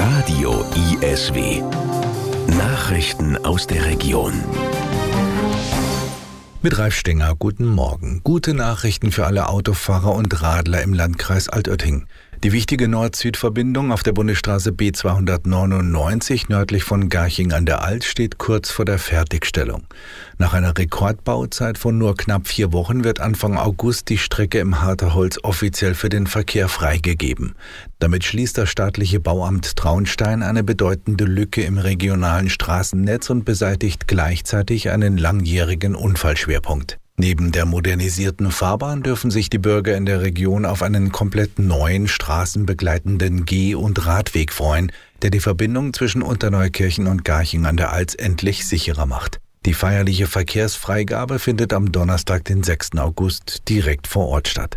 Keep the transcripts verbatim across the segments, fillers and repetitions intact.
Radio I S W. Nachrichten aus der Region. Mit Ralf Stenger, guten Morgen. Gute Nachrichten für alle Autofahrer und Radler im Landkreis Altötting. Die wichtige Nord-Süd-Verbindung auf der Bundesstraße B zweihundertneunundneunzig nördlich von Garching an der Alt steht kurz vor der Fertigstellung. Nach einer Rekordbauzeit von nur knapp vier Wochen wird Anfang August die Strecke im Harterholz offiziell für den Verkehr freigegeben. Damit schließt das staatliche Bauamt Traunstein eine bedeutende Lücke im regionalen Straßennetz und beseitigt gleichzeitig einen langjährigen Unfallschwerpunkt. Neben der modernisierten Fahrbahn dürfen sich die Bürger in der Region auf einen komplett neuen straßenbegleitenden Geh- und Radweg freuen, der die Verbindung zwischen Unterneukirchen und Garching an der Alz endlich sicherer macht. Die feierliche Verkehrsfreigabe findet am Donnerstag, den sechsten August, direkt vor Ort statt.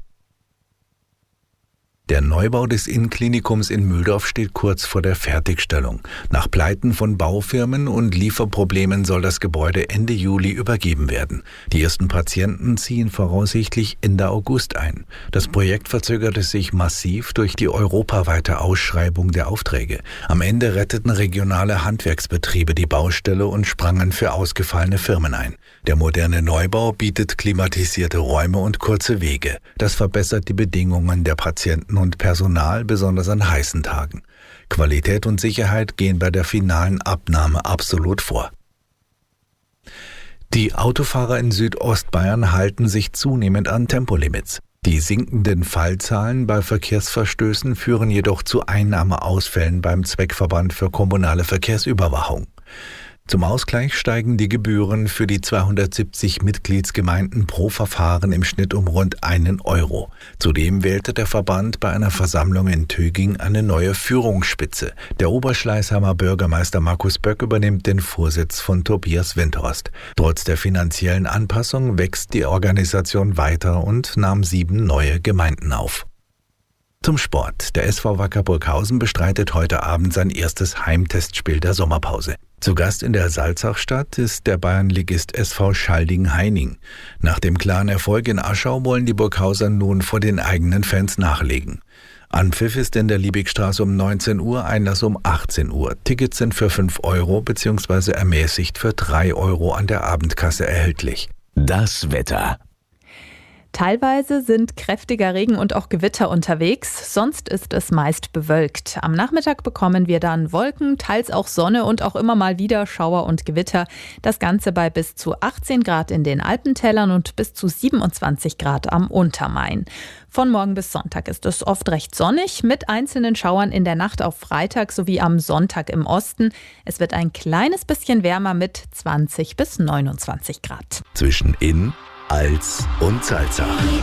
Der Neubau des Innklinikums in Mühldorf steht kurz vor der Fertigstellung. Nach Pleiten von Baufirmen und Lieferproblemen soll das Gebäude Ende Juli übergeben werden. Die ersten Patienten ziehen voraussichtlich Ende August ein. Das Projekt verzögerte sich massiv durch die europaweite Ausschreibung der Aufträge. Am Ende retteten regionale Handwerksbetriebe die Baustelle und sprangen für ausgefallene Firmen ein. Der moderne Neubau bietet klimatisierte Räume und kurze Wege. Das verbessert die Bedingungen der Patienten und Personal, besonders an heißen Tagen. Qualität und Sicherheit gehen bei der finalen Abnahme absolut vor. Die Autofahrer in Südostbayern halten sich zunehmend an Tempolimits. Die sinkenden Fallzahlen bei Verkehrsverstößen führen jedoch zu Einnahmeausfällen beim Zweckverband für kommunale Verkehrsüberwachung. Zum Ausgleich steigen die Gebühren für die zweihundertsiebzig Mitgliedsgemeinden pro Verfahren im Schnitt um rund einen Euro. Zudem wählte der Verband bei einer Versammlung in Töging eine neue Führungsspitze. Der Oberschleißheimer Bürgermeister Markus Böck übernimmt den Vorsitz von Tobias Windhorst. Trotz der finanziellen Anpassung wächst die Organisation weiter und nahm sieben neue Gemeinden auf. Zum Sport. Der S V Wacker Burghausen bestreitet heute Abend sein erstes Heimtestspiel der Sommerpause. Zu Gast in der Salzachstadt ist der Bayernligist S V Schalding-Heining. Nach dem klaren Erfolg in Aschau wollen die Burghauser nun vor den eigenen Fans nachlegen. Anpfiff ist in der Liebigstraße um neunzehn Uhr, Einlass um achtzehn Uhr. Tickets sind für fünf Euro bzw. ermäßigt für drei Euro an der Abendkasse erhältlich. Das Wetter. Teilweise sind kräftiger Regen und auch Gewitter unterwegs, sonst ist es meist bewölkt. Am Nachmittag bekommen wir dann Wolken, teils auch Sonne und auch immer mal wieder Schauer und Gewitter. Das Ganze bei bis zu achtzehn Grad in den Alpentälern und bis zu siebenundzwanzig Grad am Untermain. Von morgen bis Sonntag ist es oft recht sonnig, mit einzelnen Schauern in der Nacht auf Freitag sowie am Sonntag im Osten. Es wird ein kleines bisschen wärmer mit zwanzig bis neunundzwanzig Grad. Zwischen Inn, Alz und Salzach.